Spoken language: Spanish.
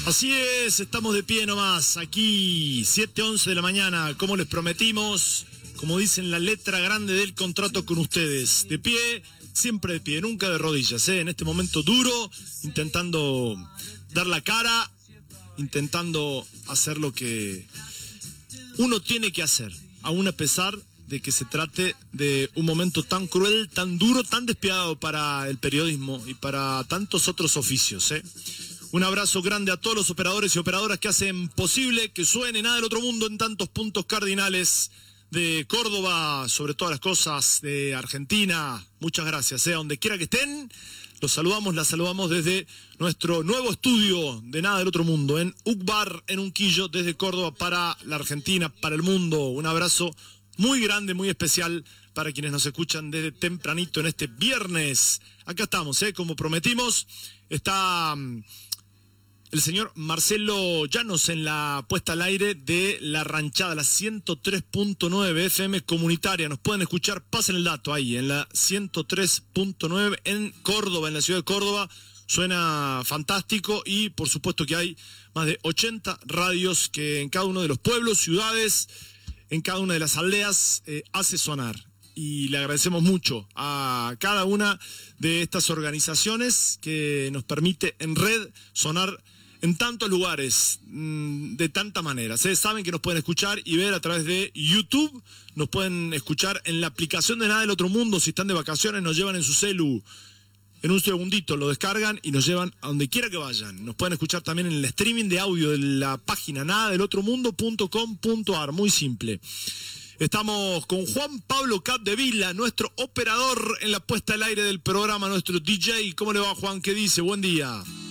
Así es, estamos de pie nomás, aquí 7:11 de la mañana, como les prometimos, como dice en la letra grande del contrato con ustedes, de pie, siempre de pie, nunca de rodillas, en este momento duro, intentando dar la cara, intentando hacer lo que uno tiene que hacer, aún a pesar de que se trate de un momento tan cruel, tan duro, tan despiadado para el periodismo y para tantos otros oficios, Un abrazo grande a todos los operadores y operadoras que hacen posible que suene Nada del Otro Mundo en tantos puntos cardinales de Córdoba, sobre todas las cosas, de Argentina. Muchas gracias, donde quiera que estén. Los saludamos, las saludamos desde nuestro nuevo estudio de Nada del Otro Mundo, en UCBAR, en Unquillo, desde Córdoba para la Argentina, para el mundo. Un abrazo muy grande, muy especial para quienes nos escuchan desde tempranito en este viernes. Acá estamos, como prometimos, está el señor Marcelo Llanos en la puesta al aire de La Ranchada, la 103.9 FM comunitaria. Nos pueden escuchar, pasen el dato ahí, en la 103.9 en Córdoba, en la ciudad de Córdoba. Suena fantástico y por supuesto que hay más de 80 radios que en cada uno de los pueblos, ciudades, en cada una de las aldeas hace sonar. Y le agradecemos mucho a cada una de estas organizaciones que nos permite en red sonar en tantos lugares, de tanta manera. Ustedes saben que nos pueden escuchar y ver a través de YouTube, nos pueden escuchar en la aplicación de Nada del Otro Mundo. Si están de vacaciones, nos llevan en su celu, en un segundito lo descargan y nos llevan a donde quiera que vayan. Nos pueden escuchar también en el streaming de audio de la página nadadelotromundo.com.ar, muy simple. Estamos con Juan Pablo Capdevila, nuestro operador en la puesta al aire del programa, nuestro DJ. ¿Cómo le va, Juan? ¿Qué dice? Buen día.